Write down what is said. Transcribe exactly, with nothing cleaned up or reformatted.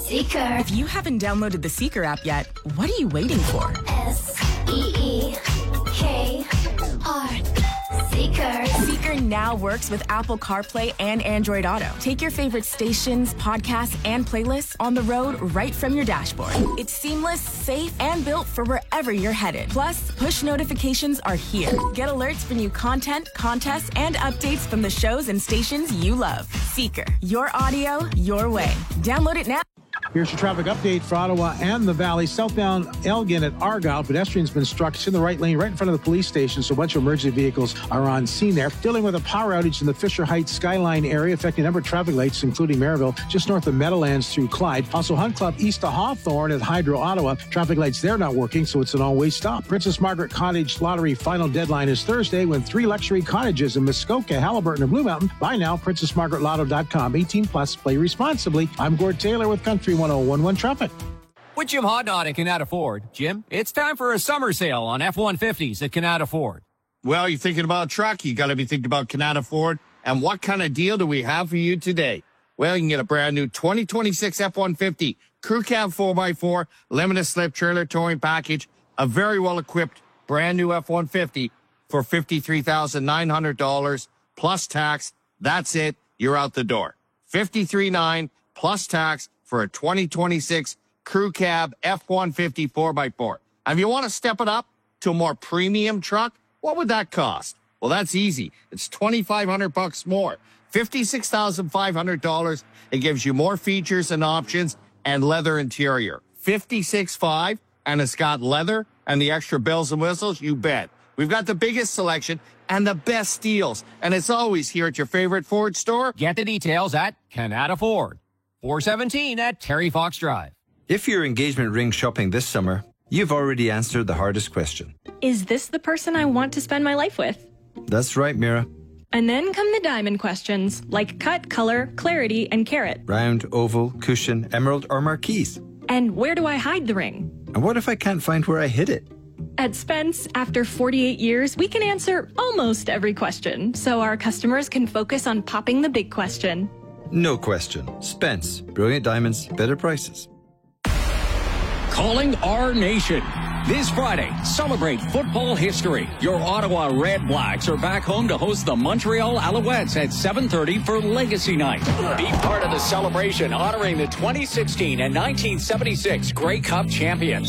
Seeker. If you haven't downloaded the Seeker app yet, what are you waiting for? S E E K R. Seeker. Seeker now works with Apple CarPlay and Android Auto. Take your favorite stations, podcasts, and playlists on the road right from your dashboard. It's seamless, safe, and built for wherever you're headed. Plus, push notifications are here. Get alerts for new content, contests, and updates from the shows and stations you love. Seeker. Your audio, your way. Download it now. Here's your traffic update for Ottawa and the Valley. Southbound Elgin at Argyle. Pedestrian's been struck. It's in the right lane, right in front of the police station, so a bunch of emergency vehicles are on scene there. Dealing with a power outage in the Fisher Heights Skyline area, affecting a number of traffic lights, including Maryville, just north of Meadowlands through Clyde. Also, Hunt Club east of Hawthorne at Hydro, Ottawa. Traffic lights there not working, so it's an all-way stop. Princess Margaret Cottage Lottery final deadline is Thursday, when three luxury cottages in Muskoka, Halliburton, and Blue Mountain. Buy now, princess margaret lotto dot com. eighteen plus, play responsibly. I'm Gord Taylor with Country one oh one one Traffic. With Jim Hodnott at Canada Ford. Jim, it's time for a summer sale on F one fifties at Canada Ford. Well, you're thinking about a truck, you got to be thinking about Canada Ford. And what kind of deal do we have for you today? Well, you can get a brand new twenty twenty-six F one fifty Crew Cab four by four, limited slip trailer towing package, a very well-equipped brand new F one fifty for fifty-three thousand nine hundred dollars plus tax. That's it. You're out the door. fifty-three thousand nine hundred dollars plus tax for a twenty twenty-six Crew Cab F one fifty four by four. And if you want to step it up to a more premium truck, what would that cost? Well, that's easy. It's twenty-five hundred bucks more. fifty-six thousand five hundred dollars. It gives you more features and options and leather interior. fifty-six thousand five hundred dollars, and it's got leather and the extra bells and whistles, you bet. We've got the biggest selection and the best deals. And it's always here at your favorite Ford store. Get the details at Canada Ford. four seventeen at Terry Fox Drive. If you're engagement ring shopping this summer, you've already answered the hardest question. Is this the person I want to spend my life with? That's right, Mira. And then come the diamond questions, like cut, color, clarity, and carat. Round, oval, cushion, emerald, or marquise. And where do I hide the ring? And what if I can't find where I hid it? At Spence, after forty-eight years, we can answer almost every question, so our customers can focus on popping the big question. No question. Spence. Brilliant diamonds, better prices. Calling our nation. This Friday, celebrate football history. Your Ottawa Red Blacks are back home to host the Montreal Alouettes at seven thirty for Legacy Night. Be part of the celebration honoring the twenty sixteen and nineteen seventy-six Grey Cup champions.